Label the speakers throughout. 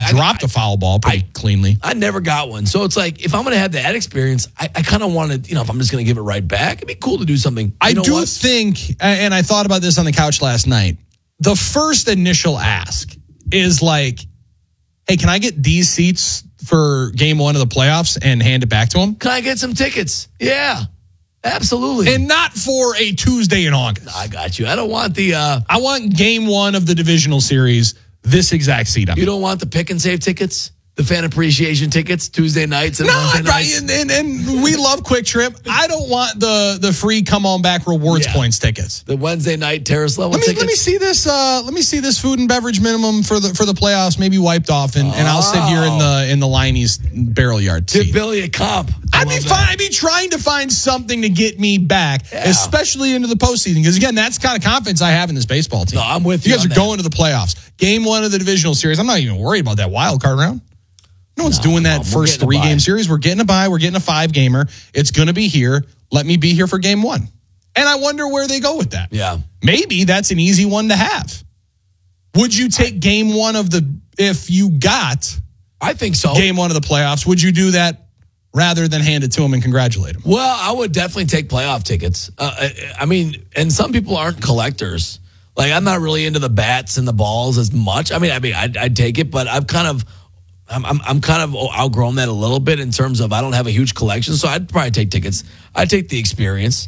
Speaker 1: dropped a foul ball pretty cleanly.
Speaker 2: I never got one. So it's like, if I'm going to have that experience, I kind of want to, if I'm just going to give it right back, it'd be cool to do something.
Speaker 1: I do think, and I thought about this on the couch last night, the first initial ask is like, hey, can I get these seats for game one of the playoffs and hand it back to them?
Speaker 2: Can I get some tickets? Yeah, absolutely.
Speaker 1: And not for a Tuesday in August.
Speaker 2: I got you. I don't want the...
Speaker 1: I want game one of the divisional series, this exact seat.
Speaker 2: You don't want the pick and save tickets? The fan appreciation tickets, Tuesday nights and Wednesday nights?
Speaker 1: And we love Quick Trip. I don't want the free come on back rewards points tickets.
Speaker 2: The Wednesday night terrace level tickets.
Speaker 1: Let me see this. Let me see this food and beverage minimum for the playoffs maybe wiped off, and I'll sit here in the Liney's barrel yard seat.
Speaker 2: Give Billy a comp.
Speaker 1: I'd be trying to find something to get me back, especially into the postseason. Because again, that's the kind of confidence I have in this baseball team.
Speaker 2: No, I'm with you.
Speaker 1: You guys are going to the playoffs. Game one of the divisional series. I'm not even worried about that wild card round. No one's doing that first 3-game series. We're getting a bye. We're getting a 5-gamer. It's going to be here. Let me be here for game one. And I wonder where they go with that.
Speaker 2: Yeah.
Speaker 1: Maybe that's an easy one to have. Would you take game one if you got...
Speaker 2: I think so.
Speaker 1: Game one of the playoffs, would you do that rather than hand it to them and congratulate them?
Speaker 2: Well, I would definitely take playoff tickets. And some people aren't collectors. Like, I'm not really into the bats and the balls as much. I'd take it, but I'm kind of outgrown that a little bit in terms of I don't have a huge collection, so I'd probably take tickets. I'd take the experience.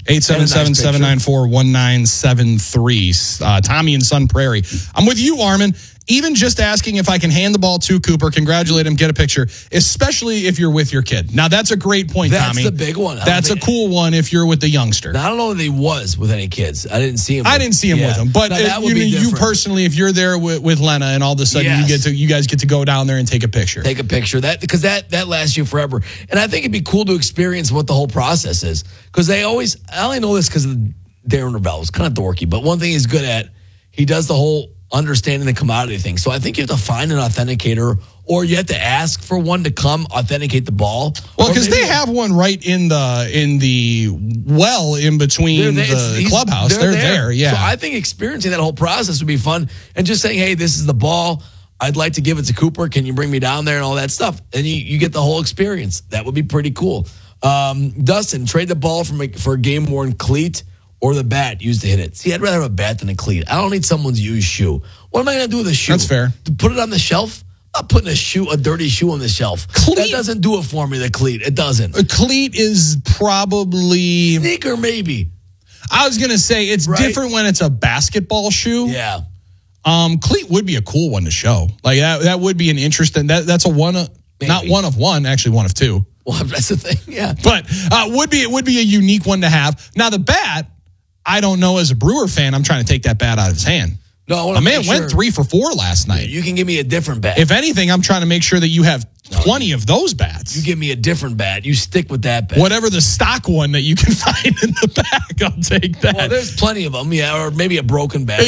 Speaker 1: 877-794-1973. Tommy in Sun Prairie. I'm with you, Armin. Even just asking if I can hand the ball to Cooper, congratulate him, get a picture, especially if you're with your kid. Now, that's a great point, Tommy.
Speaker 2: That's the big one.
Speaker 1: That's a cool one if you're with the youngster.
Speaker 2: Now, I don't know that he was with any kids. I didn't see him.
Speaker 1: With him. But you personally, if you're there with Lena and all of a sudden you guys get to go down there and take a picture.
Speaker 2: Take a picture. Because that lasts you forever. And I think it'd be cool to experience what the whole process is. Because I only know this because of Darren Rovell. It's kind of dorky. But one thing he's good at, he does the whole understanding the commodity thing. So I think you have to find an authenticator, or you have to ask for one to come authenticate the ball.
Speaker 1: Well, because they have one right in the well in between the clubhouse. They're there. Yeah.
Speaker 2: So I think experiencing that whole process would be fun, and just saying, hey, this is the ball. I'd like to give it to Cooper. Can you bring me down there and all that stuff? And you get the whole experience. That would be pretty cool. Dustin, trade the ball for a game-worn cleat or the bat used to hit it. See, I'd rather have a bat than a cleat. I don't need someone's used shoe. What am I going to do with a shoe?
Speaker 1: That's fair.
Speaker 2: To put it on the shelf? I'm not putting a dirty shoe on the shelf. That doesn't do it for me, the cleat. It doesn't.
Speaker 1: A cleat is probably...
Speaker 2: Sneaker, maybe.
Speaker 1: I was going to say, it's different when it's a basketball shoe.
Speaker 2: Yeah.
Speaker 1: Cleat would be a cool one to show. Like, that would be an interesting... That's a one... Not one of one, actually one of two.
Speaker 2: Well, that's the thing, yeah.
Speaker 1: But it would be a unique one to have. Now, the bat... I don't know, as a Brewer fan, I'm trying to take that bat out of his hand.
Speaker 2: No,
Speaker 1: a man went 3 for 4 last night.
Speaker 2: You can give me a different bat.
Speaker 1: If anything, I'm trying to make sure that you have plenty of those bats.
Speaker 2: You give me a different bat. You stick with that bat.
Speaker 1: Whatever the stock one that you can find in the back, I'll take that.
Speaker 2: Well, there's plenty of them, yeah, or maybe a broken bat.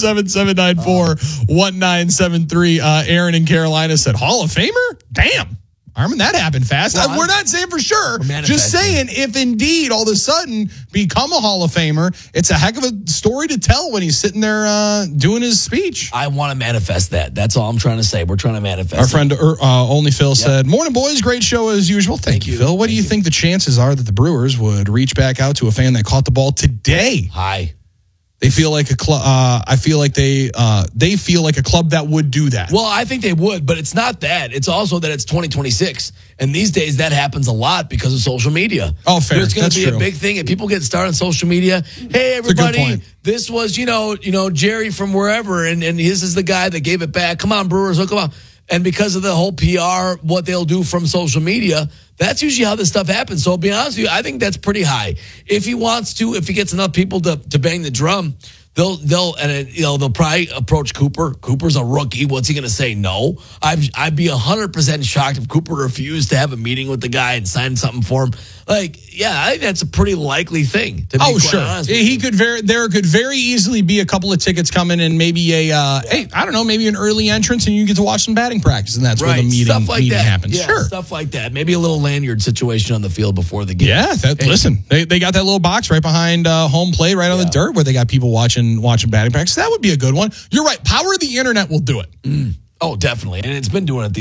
Speaker 1: 877-794-1973. Aaron in Carolina said, Hall of Famer? Damn. Armin, that happened fast. Well, we're not saying for sure. Just saying, if indeed all of a sudden become a Hall of Famer, it's a heck of a story to tell when he's sitting there doing his speech.
Speaker 2: I want to manifest that. That's all I'm trying to say. We're trying to manifest.
Speaker 1: Our friend Only Phil said, "Morning, boys. Great show as usual." Thank you, Phil. What do you think the chances are that the Brewers would reach back out to a fan that caught the ball today?
Speaker 2: High.
Speaker 1: They feel like a club. I feel like they feel like a club that would do that.
Speaker 2: Well, I think they would, but it's not that. It's also that it's 2026, and these days that happens a lot because of social media.
Speaker 1: Oh, fair.
Speaker 2: There's going to be a big thing, and people get started on social media. Hey, everybody, this was Jerry from wherever, and this is the guy that gave it back. Come on, Brewers, hook them up. And because of the whole PR, what they'll do from social media, that's usually how this stuff happens. So, to be honest with you, I think that's pretty high. If he wants to, if he gets enough people to bang the drum, they'll probably approach Cooper. Cooper's a rookie. What's he going to say? No. I'd be 100% shocked if Cooper refused to have a meeting with the guy and sign something for him. I think that's a pretty likely thing. To be quite honest with you.
Speaker 1: There could very easily be a couple of tickets coming and maybe maybe an early entrance and you get to watch some batting practice and that's where the meeting happens.
Speaker 2: Yeah, sure. Stuff like that. Maybe a little lanyard situation on the field before the game.
Speaker 1: Yeah, listen, they got that little box right behind home plate, right on the dirt where they got people watching batting practice. That would be a good one. You're right. Power of the internet will do it.
Speaker 2: Oh, definitely. And it's been doing it